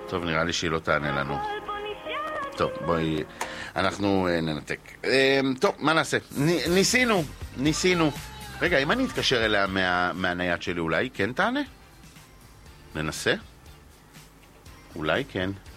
טוב, נראה לי שהיא לא תענה לנו. טוב, בואי, אנחנו ננתק. טוב, מה נעשה? ניסינו. רגע, אם אני אתקשר אליה מהנייד שלי, אולי כן תענה? ננסה? אולי כן.